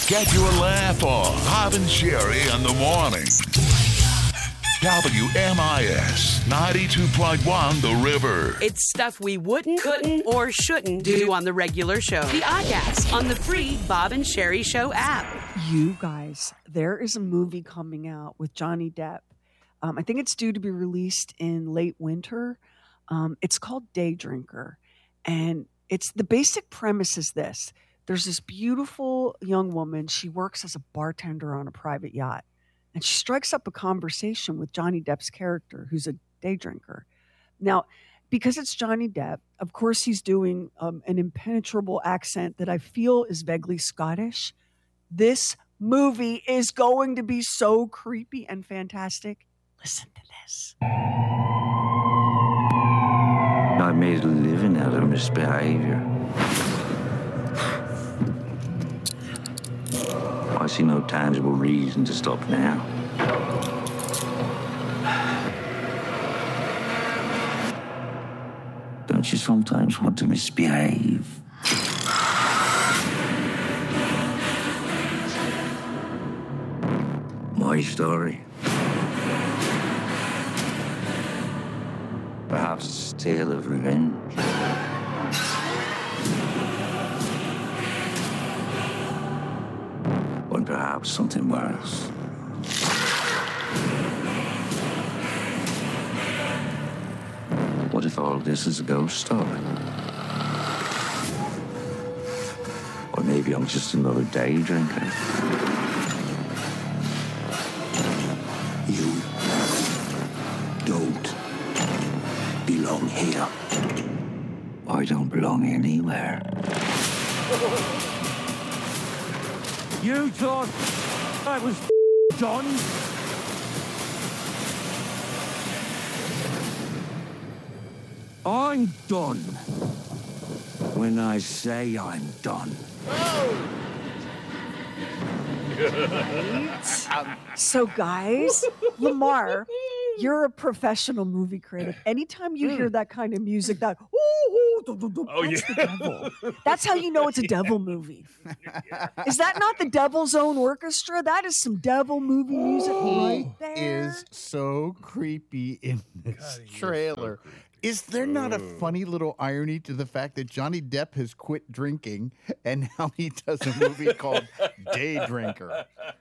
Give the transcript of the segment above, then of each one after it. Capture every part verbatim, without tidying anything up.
Get your laugh on. Bob and Sherry in the morning. W M I S ninety-two point one The River. It's stuff we wouldn't, couldn't, or shouldn't do on the regular show. The Oddcast on the free Bob and Sherry Show app. You guys, there is a movie coming out with Johnny Depp. Um, I think it's due to be released in late winter. Um, it's called Day Drinker. And it's the basic premise is this. There's this beautiful young woman. She works as a bartender on a private yacht. And she strikes up a conversation with Johnny Depp's character, who's a day drinker. Now, because it's Johnny Depp, of course he's doing um, an impenetrable accent that I feel is vaguely Scottish. This movie is going to be so creepy and fantastic. Listen to this. I made a living out of misbehavior. I see no tangible reason to stop now. Don't you sometimes want to misbehave? My story. Perhaps it's a tale of revenge. Or perhaps something worse. What if all this is a ghost story? Or maybe I'm just another day drinker. You don't belong here. I don't belong anywhere. You thought I was done? I'm done. When I say I'm done. Um, so, guys, Lamar, you're a professional movie critic. Anytime you hear that kind of music, that ooh, ooh, do, do, do, Oh, that's yeah. the devil. That's how you know it's a devil movie. Is that not the Devil's Own Orchestra? That is some devil movie music right there. Is so creepy in this God, he is trailer. so creepy. Is there not a funny little irony to the fact that Johnny Depp has quit drinking and now he does a movie called Day Drinker?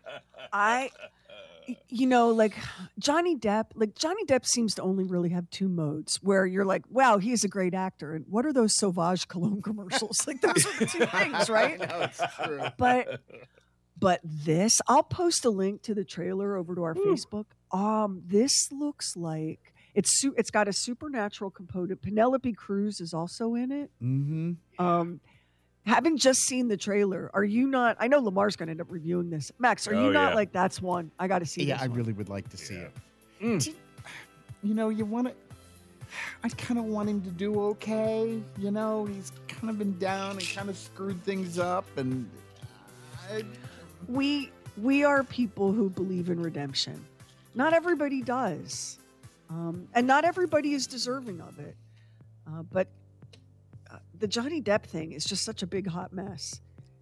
I, you know, like Johnny Depp, like Johnny Depp seems to only really have two modes where you're like, wow, he's a great actor. And what are those Sauvage Cologne commercials? Like those are the two things, right? No, it's true. But, but this, I'll post a link to the trailer over to our Facebook. Um, this looks like it's su- it's got a supernatural component. Penelope Cruz is also in it. Mm-hmm. Um, having just seen the trailer, are you not? I know Lamar's going to end up reviewing this. Max, are you Oh, not yeah. like that's one I got to see? Yeah, this I one. really would like to see Yeah. it. Mm. Do- You know, you want to. I kind of want him to do okay. You know, he's kind of been down and kind of screwed things up, and I, we we are people who believe in redemption. Not everybody does, um, and not everybody is deserving of it. Uh, but uh, the Johnny Depp thing is just such a big hot mess.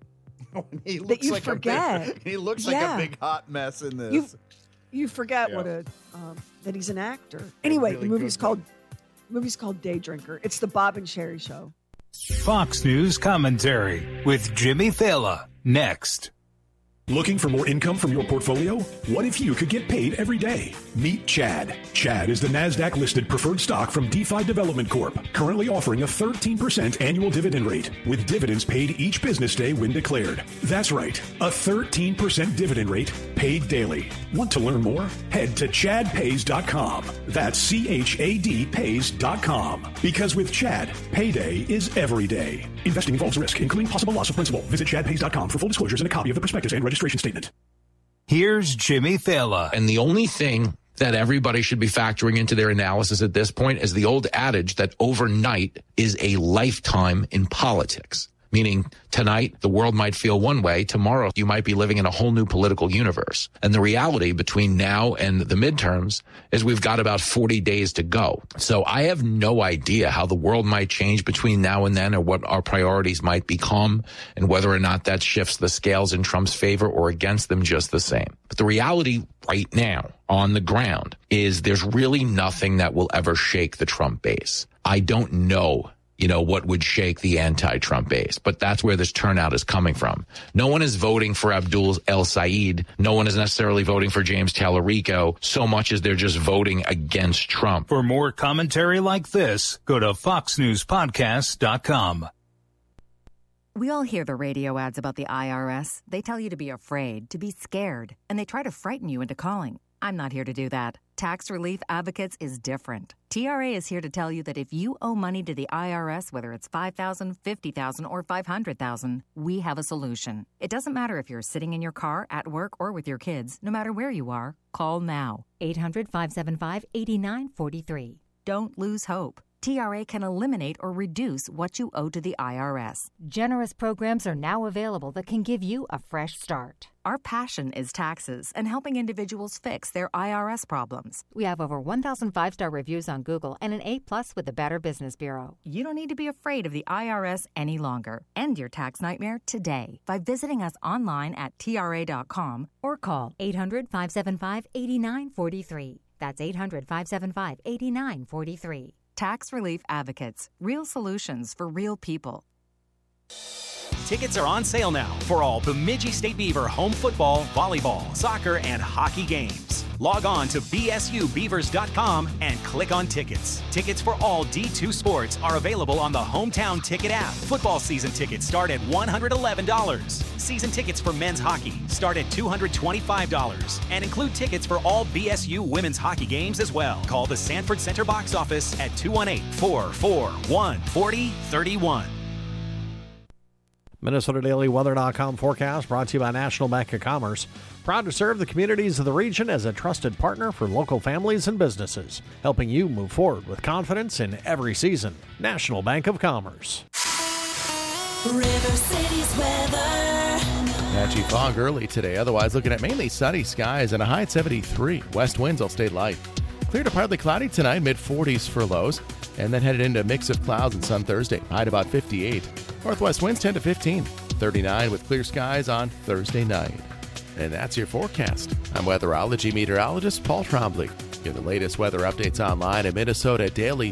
he looks you like forget. a big, he looks Yeah. like a big hot mess in this. You you forget Yeah. what a um, that he's an actor. Anyway, really the movie's good called movie's called Day Drinker. It's the Bob and Sherry Show. Fox News commentary with Jimmy Fallon next. Looking for more income from your portfolio? What if you could get paid every day? Meet Chad. Chad is the NASDAQ-listed preferred stock from DeFi Development Corp, currently offering a thirteen percent annual dividend rate, with dividends paid each business day when declared. That's right, a thirteen percent dividend rate paid daily. Want to learn more? Head to chad pays dot com. That's C H A D pays dot com. Because with Chad, payday is every day. Investing involves risk, including possible loss of principal. Visit chad pays dot com for full disclosures and a copy of the prospectus and registration statement. Here's Jimmy Fallon. And the only thing that everybody should be factoring into their analysis at this point is the old adage that overnight is a lifetime in politics. meaning tonight the world might feel one way, tomorrow you might be living in a whole new political universe. And the reality between now and the midterms is we've got about forty days to go. So I have no idea how the world might change between now and then, or what our priorities might become, and whether or not that shifts the scales in Trump's favor or against them just the same. But the reality right now on the ground is there's really nothing that will ever shake the Trump base. I don't know, you know, what would shake the anti-Trump base, but that's where this turnout is coming from. No one is voting for Abdul El Sayed. No one is necessarily voting for James Tallarico so much as they're just voting against Trump. For more commentary like this, go to fox news podcast dot com. We all hear the radio ads about the I R S. They tell you to be afraid, to be scared, and they try to frighten you into calling. I'm not here to do that. Tax Relief Advocates is different. T R A is here to tell you that if you owe money to the I R S, whether it's five thousand dollars, fifty thousand dollars, or five hundred thousand dollars, we have a solution. It doesn't matter if you're sitting in your car, at work, or with your kids. No matter where you are, call now. eight hundred, five seven five, eight nine four three. Don't lose hope. T R A can eliminate or reduce what you owe to the I R S. Generous programs are now available that can give you a fresh start. Our passion is taxes and helping individuals fix their I R S problems. We have over one thousand five-star reviews on Google and an A-plus with the Better Business Bureau. You don't need to be afraid of the I R S any longer. End your tax nightmare today by visiting us online at T R A dot com or call eight hundred, five seven five, eight nine four three. That's eight hundred, five seven five, eight nine four three. Tax Relief Advocates. Real solutions for real people. Tickets are on sale now for all Bemidji State Beaver home football, volleyball, soccer, and hockey games. Log on to B S U beavers dot com and click on tickets. Tickets for all D two sports are available on the Hometown Ticket app. Football season tickets start at one hundred eleven dollars. Season tickets for men's hockey start at two hundred twenty-five dollars and include tickets for all B S U women's hockey games as well. Call the Sanford Center box office at two one eight, four four one, four zero three one. Minnesota Daily Weather dot com forecast brought to you by National Bank of Commerce. Proud to serve the communities of the region as a trusted partner for local families and businesses, helping you move forward with confidence in every season. National Bank of Commerce. River City's weather. Patchy fog early today, otherwise looking at mainly sunny skies and a high at seventy-three. West winds will stay light. Clear to partly cloudy tonight, mid forties for lows, and then headed into a mix of clouds and sun Thursday, high at about fifty-eight. Northwest winds ten to fifteen, thirty-nine with clear skies on Thursday night. And that's your forecast. I'm weatherology meteorologist Paul Trombley. Get the latest weather updates online at Minnesota Daily